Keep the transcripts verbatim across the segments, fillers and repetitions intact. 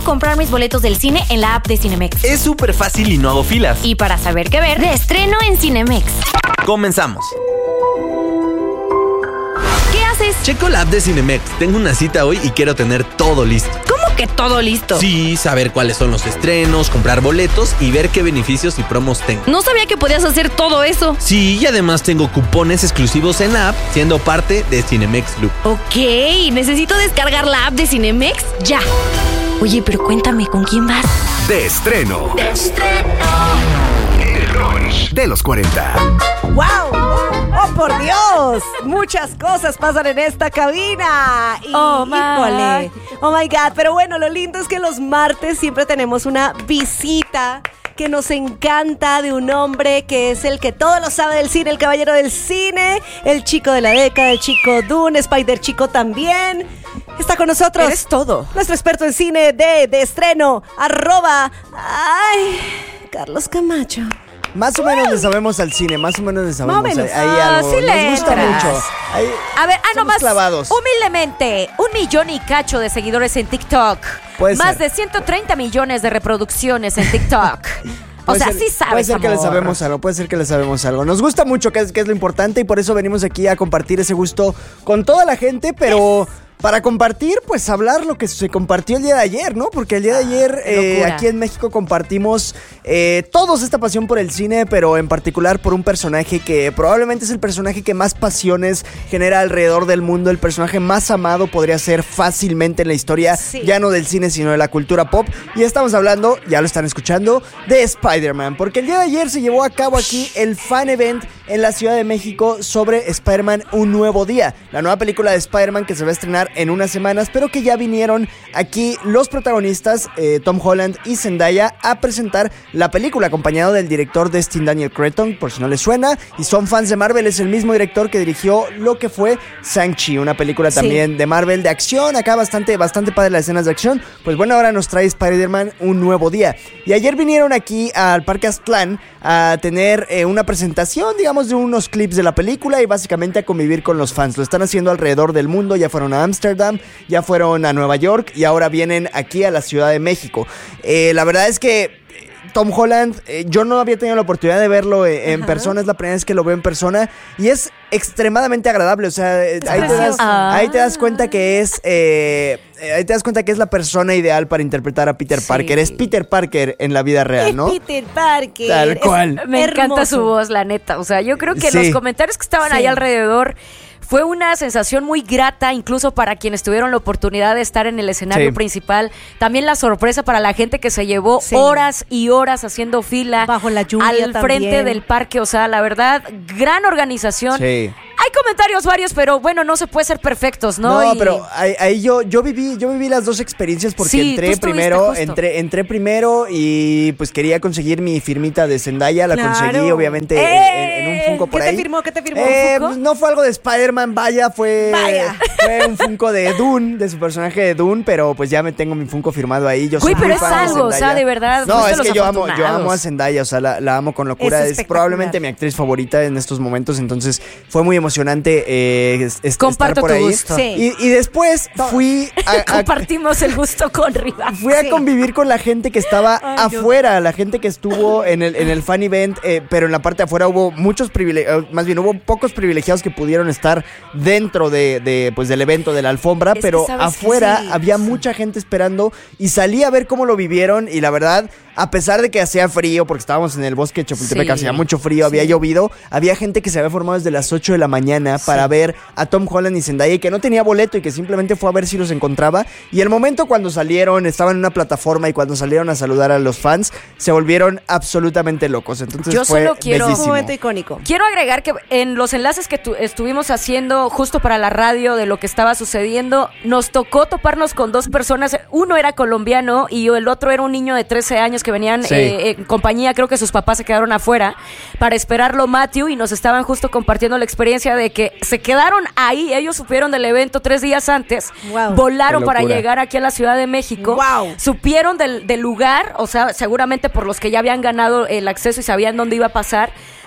comprar mis boletos del cine en la app de Cinemex. Es súper fácil y no hago filas. Y para saber qué ver, de estreno en Cinemex. Comenzamos. ¿Qué haces? Checo la app de Cinemex. Tengo una cita hoy y quiero tener todo listo. ¿Cómo que todo listo? Sí, saber cuáles son los estrenos, comprar boletos y ver qué beneficios y promos tengo. No sabía que podías hacer todo eso. Sí, y además tengo cupones exclusivos en la app, siendo parte de Cinemex Loop. Ok, necesito descargar la app de Cinemex ya. Oye, pero cuéntame, ¿con quién vas? De estreno. De estreno. El brunch de los cuarenta. ¡Wow! ¡Oh, por Dios! Muchas cosas pasan en esta cabina. Y, Oh, my. híjole. Oh, my God. Pero bueno, lo lindo es que los martes siempre tenemos una visita que nos encanta de un hombre que es el que todo lo sabe del cine, el caballero del cine, el chico de la década, el chico Dune, Spider Chico también. Está con nosotros. Eres todo. Nuestro experto en cine de, de estreno, arroba, ay, Carlos Camacho. Más o menos le sabemos al cine, más o menos le sabemos. Más o menos. Ahí Ah, algo. sí le Nos gusta entras. mucho. Ahí A ver, ah, somos nomás, clavados. humildemente, un millón y cacho de seguidores en TikTok. Puede Más ser. de ciento treinta millones de reproducciones en TikTok. O Puede sea, ser- sí sabes, Puede ser que le amor. sabemos algo, puede ser que le sabemos algo. Nos gusta mucho, que es, que es lo importante, y por eso venimos aquí a compartir ese gusto con toda la gente, pero... Para compartir, pues hablar lo que se compartió el día de ayer, ¿no? Porque el día de ayer qué eh, locura. aquí en México compartimos eh, todos esta pasión por el cine, pero en particular por un personaje que probablemente es el personaje que más pasiones genera alrededor del mundo, el personaje más amado podría ser fácilmente en la historia, Sí. ya no del cine, sino de la cultura pop. Y estamos hablando, ya lo están escuchando, de Spider-Man, porque el día de ayer se llevó a cabo aquí el fan event en la Ciudad de México sobre Spider-Man Un Nuevo Día, la nueva película de Spider-Man que se va a estrenar en unas semanas, pero que ya vinieron aquí los protagonistas, eh, Tom Holland y Zendaya, a presentar la película, acompañado del director Destin Daniel Cretton, por si no les suena, y son fans de Marvel. Es el mismo director que dirigió lo que fue Shang-Chi, una película Sí. también de Marvel de acción, acá bastante, bastante padre las escenas de acción. Pues bueno, ahora nos trae Spider-Man Un Nuevo Día. Y ayer vinieron aquí al Parque Aztlán a tener eh, una presentación, digamos, de unos clips de la película y básicamente a convivir con los fans. Lo están haciendo alrededor del mundo, ya fueron a Ámsterdam, ya fueron a Nueva York y ahora vienen aquí a la Ciudad de México. Eh, la verdad es que Tom Holland, eh, yo no había tenido la oportunidad de verlo eh, en persona, es la primera vez que lo veo en persona y es extremadamente agradable, o sea, eh, ahí, te das, precioso. ahí te das cuenta que es, eh, eh, ahí te das cuenta que es la persona ideal para interpretar a Peter Sí. Parker, es Peter Parker en la vida real, ¿no? Es Peter Parker. Tal Es cual. Me encanta su hermoso. voz, la neta. O sea, yo creo que Sí. los comentarios que estaban Sí. ahí alrededor fue una sensación muy grata, incluso para quienes tuvieron la oportunidad de estar en el escenario Sí. principal. También la sorpresa para la gente que se llevó Sí. horas y horas haciendo fila Bajo la lluvia al también. frente del parque. O sea, la verdad, gran organización. Sí. Hay comentarios varios, pero bueno, no se puede ser perfectos, ¿no? No, Y- pero ahí, ahí yo, yo viví, yo viví las dos experiencias porque Sí, tú entré estuviste primero, justo. entré, entré primero y pues quería conseguir mi firmita de Zendaya, la Claro. conseguí obviamente ¡Eh! en, en un Funko por ¿Qué te ahí. firmó? ¿Qué te firmó? Eh, ¿Un Funko? pues, no fue algo de Spider-Man, vaya, fue, Vaya. fue un Funko de Dune, de su personaje de Dune, pero pues ya me tengo mi Funko firmado ahí. Yo Güey, soy muy pero es fan de algo, o sea, Zendaya. de verdad, No, fuiste es los que yo amo, yo afortunados. amo a Zendaya, o sea, la, la amo con locura. Es Es, espectacular. probablemente mi actriz favorita en estos momentos, entonces fue muy emocionante eh, es- es- Comparto estar por tu ahí. gusto. Sí. Y, y después fui a, a- Compartimos el gusto con Riva. fui a Sí. convivir con la gente que estaba Ay, Dios. afuera, la gente que estuvo en el, en el fan event, eh, pero en la parte de afuera hubo muchos privilegiados, más bien hubo pocos privilegiados que pudieron estar dentro de, de, pues, del evento, de la alfombra, Es que pero sabes que afuera sí. había mucha gente esperando y salí a ver cómo lo vivieron y la verdad, a pesar de que hacía frío, porque estábamos en el bosque de Chapultepec, Sí. hacía mucho frío, había llovido, había gente que se había formado desde las ocho de la mañana para ver a Tom Holland y Zendaya y que no tenía boleto y que simplemente fue a ver si los encontraba. Y el momento cuando salieron, estaban en una plataforma y cuando salieron a saludar a los fans, se volvieron absolutamente locos. Entonces Yo fue solo quiero- Un bellísimo. momento icónico. Quiero agregar que en los enlaces que tu- estuvimos haciendo justo para la radio de lo que estaba sucediendo, nos tocó toparnos con dos personas. Uno era colombiano y el otro era un niño de trece años que venían Sí. eh, en compañía. Creo que sus papás se quedaron afuera para esperarlo, Matthew, y nos estaban justo compartiendo la experiencia de que se quedaron ahí. Ellos supieron del evento tres días antes, Wow. volaron Qué para locura. llegar aquí a la Ciudad de México. Wow. Supieron del, del lugar, o sea, seguramente por los que ya habían ganado el acceso y sabían dónde iba a pasar.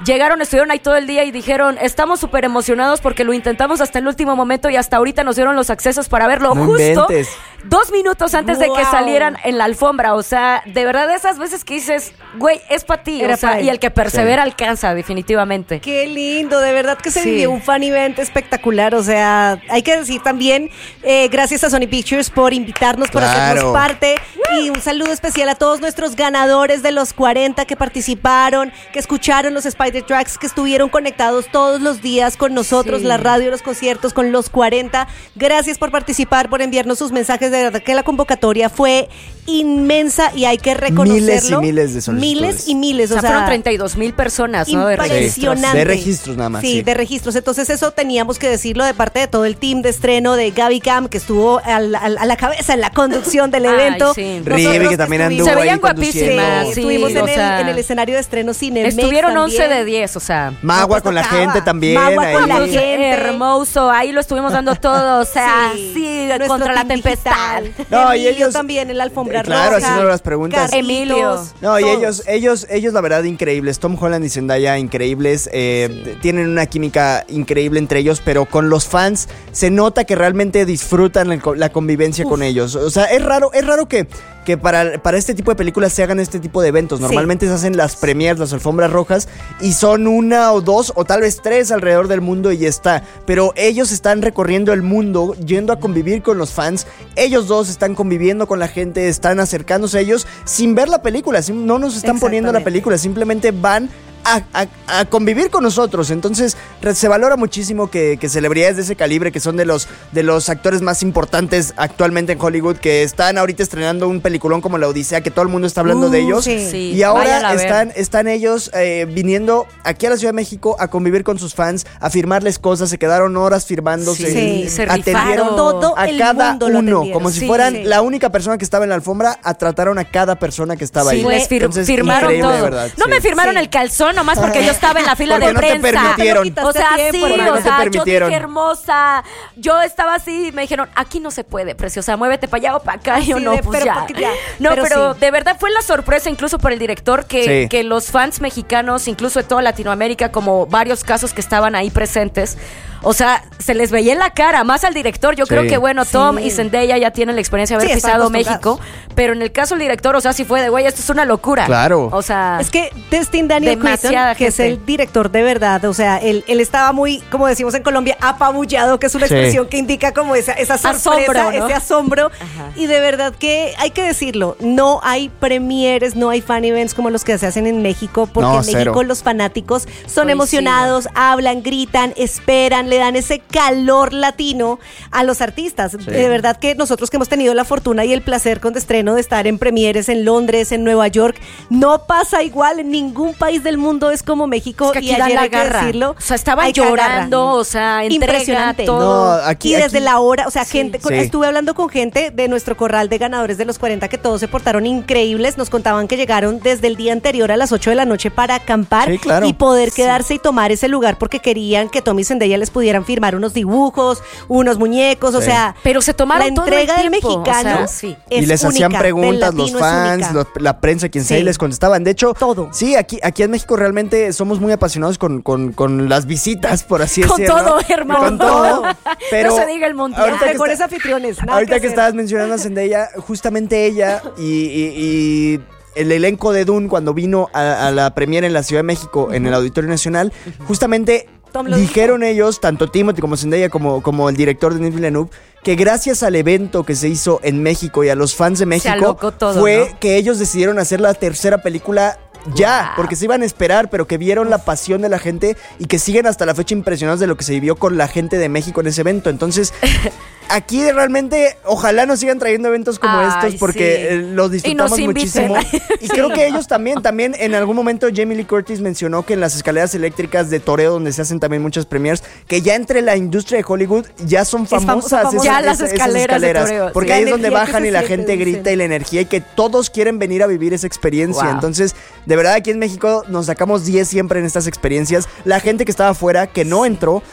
llegaron, estuvieron ahí todo el día y dijeron, estamos súper emocionados porque lo intentamos hasta el último momento y hasta ahorita nos dieron los accesos para verlo No justo inventes. dos minutos antes de que Wow. salieran en la alfombra. O sea, de verdad, esas veces que dices, güey, es para ti. Era O sea, pa' él. y el que persevera alcanza, definitivamente. Qué lindo, de verdad que se Sí. vivió un fan event espectacular. O sea, hay que decir también, eh, gracias a Sony Pictures por invitarnos, por Claro. hacernos parte. Y un saludo especial a todos nuestros ganadores de los cuarenta que participaron, que escucharon los Spider Tracks, que estuvieron conectados todos los días con nosotros, Sí. la radio, los conciertos, con los cuarenta. Gracias por participar, por enviarnos sus mensajes. De verdad que la convocatoria fue inmensa y hay que reconocerlo. Miles y miles de solicitudes. Miles y miles. O O sea, sea, fueron treinta y dos mil personas, ¿no? De registros. impresionante. De registros nada más, Sí, sí. de registros. Entonces eso teníamos que decirlo de parte de todo el team de estreno de Gaby Cam, que estuvo al- al- a la cabeza en la conducción del Ay, evento. sí. Nosotros Rivi, que también estuvimos- anduvo Se veían ahí conduciendo. guapísimas, Sí, sí, estuvimos en o el, sea, en el escenario de estreno Cinemex Estuvieron también. once de diez, o sea. Magua No, pues con la tocaba. gente también. Magua ahí. con la Pues, gente. hermoso, ahí lo estuvimos dando todo, o sea, Sí. sí, Nuestro contra la team tempestad. digital. No, y Emilio ellos- también en la alfombra Eh, claro, roja. haciendo las preguntas. Carlitos, Emilio. No, y todos. ellos, ellos, ellos la verdad increíbles. Tom Holland y Zendaya increíbles. eh, Tienen una química increíble entre ellos, pero con los fans se nota que realmente disfrutan el co- la convivencia con ellos. O sea, es raro, es raro que, que para, para este tipo de películas se hagan este tipo de eventos. Sí. Normalmente se hacen las premiers, las alfombras rojas, y son una o dos o tal vez tres alrededor del mundo y ya está. Pero ellos están recorriendo el mundo, yendo a convivir con los fans. Ellos dos están conviviendo con la gente, están acercándose a ellos sin ver la película. sim- No nos están poniendo la Exactamente. película, simplemente van A, a- a convivir con nosotros. Entonces re- se valora muchísimo que, que celebridades de ese calibre, que son de los, de los actores más importantes actualmente en Hollywood, que están ahorita estrenando un peliculón como La Odisea, que todo el mundo está hablando Uh, de ellos. sí. Sí, Y ahora váyanla a ver. están, están ellos eh, viniendo aquí a la Ciudad de México a convivir con sus fans, a firmarles cosas. Se quedaron horas firmándose. Sí, se atendieron rifaron. Todo a el cada mundo lo uno, atendieron. como si Sí, fueran sí. la única persona que estaba en la alfombra. A trataron a cada persona que estaba Sí, ahí. les fir- Entonces, firmaron increíble, todo. de verdad, no sí. me firmaron Sí. el calzón nomás porque yo estaba en la fila Porque de no te prensa. permitieron. O sea, Quitaste sí, tiempo, porque no o te sea, yo permitieron. dije hermosa. Yo estaba así y me dijeron, aquí no se puede, preciosa, muévete para allá o para acá. Y yo Así no, de, pues pero ya. pa' que ya. No, Pero pero, sí. de verdad fue la sorpresa incluso por el director que, Sí. que los fans mexicanos, incluso de toda Latinoamérica, como varios casos que estaban ahí presentes, o sea, se les veía en la cara, más al director. Yo Sí. creo que, bueno, Tom Sí. y Zendaya ya tienen la experiencia de haber Sí, están pisado acostumbrados. México, pero en el caso del director, o sea, sí fue de, güey, esto es una locura. Claro. O sea, Es que Destin Daniel Demasiada Cretton, que es gente. el director de verdad, o sea, él, él estaba muy, como decimos en Colombia, apabullado, que es una Sí. expresión que indica como esa, esa sorpresa, Asombro, ¿no? ese asombro. Ajá. Y de verdad que hay que decirlo, no hay premieres, no hay fan events como los que se hacen en México, porque No, en México cero. los fanáticos son Coincido. emocionados, hablan, gritan, esperan, le dan ese calor latino a los artistas. De verdad que nosotros que hemos tenido la fortuna y el placer con estreno de estar en premieres en Londres, en Nueva York, no pasa igual en ningún país del mundo, es como México. Es que aquí y dan ayer la hay que garra. decirlo, O sea, estaban hay que agarrar. llorando, o sea, entrega, Impresionante. todo. No, aquí- y desde aquí- la hora, o sea, gente, con- Sí. estuve hablando con gente de nuestro corral de ganadores de los cuarenta que todos se portaron increíbles, nos contaban que llegaron desde el día anterior a las ocho de la noche para acampar Sí, claro. y poder quedarse y tomar ese lugar porque querían que Tommy y Zendaya les pudieran firmar unos dibujos, unos muñecos, o Sí. sea, Pero se tomaron la todo el entrega del tiempo, mexicano o sea, sí. es y les hacían única, preguntas del los latino es fans, única. los- la prensa, quien sea, Sí. y les contestaban. De hecho, Todo. sí, aquí, aquí en México realmente somos muy apasionados con, con, con las visitas, por así Con decirlo. todo, hermano. Con todo. Pero No se diga el mundial. ahorita que Mejores está- anfitriones. nada ahorita que hacer. estabas mencionando a Zendaya, justamente ella y, y- y el elenco de Dune, cuando vino a, a la premiere en la Ciudad de México, en el Auditorio Nacional, justamente Tom lo dijeron ellos, tanto Timothy como Zendaya, como, como el director Denis Villeneuve, que gracias al evento que se hizo en México y a los fans de México, alocó todo, fue ¿no? que ellos decidieron hacer la tercera película ya, Wow. porque se iban a esperar, pero que vieron la pasión de la gente y que siguen hasta la fecha impresionados de lo que se vivió con la gente de México en ese evento. Entonces, aquí realmente, ojalá nos sigan trayendo eventos como Ay, estos, porque sí. eh, los disfrutamos Y nos inviten. muchísimo. Y creo que ellos también, también en algún momento Jamie Lee Curtis mencionó que en las escaleras eléctricas de toreo, donde se hacen también muchas premiers, que ya entre la industria de Hollywood ya son fam- famosas son famosas. esas, Ya las esas- esas escaleras de toreo, porque sí. ahí La es donde energía que bajan se y la siente, gente grita dicen. y la energía y que todos quieren venir a vivir esa experiencia. Wow. Entonces, de verdad aquí en México nos sacamos diez siempre en estas experiencias. La gente que estaba afuera, que no entró,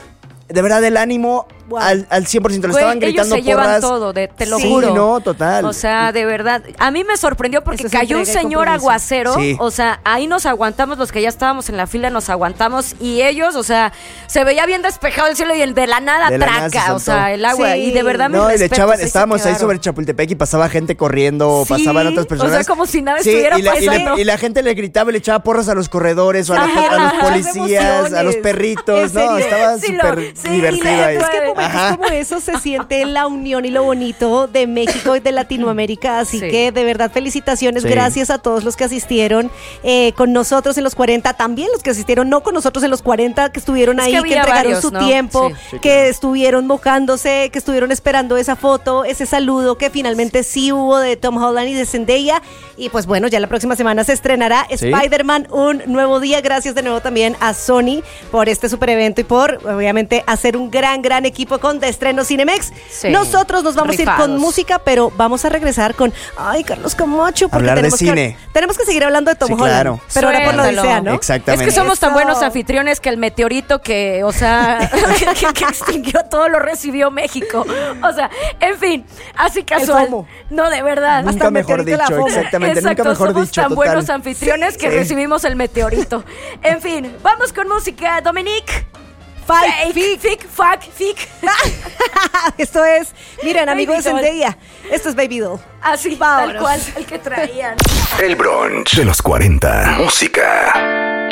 de verdad el ánimo Wow. al, al cien por ciento. Le Güey, estaban gritando ellos se porras. llevan todo, de- te lo sí, juro. no, total. O sea, de verdad, a mí me sorprendió porque Eso es cayó un entrega y señor compromiso. aguacero, Sí. o sea, ahí nos aguantamos, los que ya estábamos en la fila nos aguantamos y ellos, o sea, se veía bien despejado el cielo y el de la nada De la nada se traca, o soltó. sea, el agua, Sí. y de verdad me No, y le echaban, estábamos ahí sobre Chapultepec y pasaba gente corriendo, Sí, pasaban otras personas. o sea, como si nada Sí, estuviera y la, y la- pasando. y la gente le gritaba y le echaba porras a los corredores o a, la Ajá, gente- a los ajá, policías, a los emociones. perritos, ¿En serio? no, estaba Sí, lo- súper sí, divertido y la- ahí. Es que momentos Ajá. como eso se siente la unión y lo bonito de México y de Latinoamérica. Así Sí. que de verdad felicitaciones, Sí. gracias a todos los que asistieron eh, con nosotros en los cuarenta, también los que asistieron no con nosotros en los cuarenta, que estuvieron Es ahí, que que, había entregaron varios, su ¿no? tiempo, Sí. Sí, que claro. estuvieron mojándose, que estuvieron esperando esa foto, ese saludo que finalmente sí hubo de Tom Holland y de Zendaya. Y pues bueno, ya la próxima semana se estrenará Sí. Spider-Man, un nuevo día. Gracias de nuevo también a Sony por este super evento y por, obviamente, hacer un gran, gran equipo con de estreno Cinemex. Sí. Nosotros nos vamos a ir Rifados. con música, pero vamos a regresar con, ay, Carlos Camacho, porque Hablar de tenemos, cine. Que, tenemos que seguir hablando de Tom Sí, Holland. claro. Pero ahora por lo Suéltalo. Odisea, ¿no? Exactamente. Es que somos tan Eso. buenos anfitriones que el meteorito que, o sea, que, que extinguió todo lo recibió México. O sea, en fin, así casual. FOMO. No, de verdad. Nunca Hasta mejor meteorito la dicho, FOMO. exactamente, Exacto, nunca mejor somos dicho, tan total. buenos anfitriones que Sí. recibimos el meteorito. En fin, vamos con música, Dominique. Fight, Fake, fic, fuck, fic. Esto es, miren, amigo de Baby doll. Zendaya, esto es Baby Doll. Así, Vámonos. tal cual, el que traían. El brunch de los cuarenta. Música.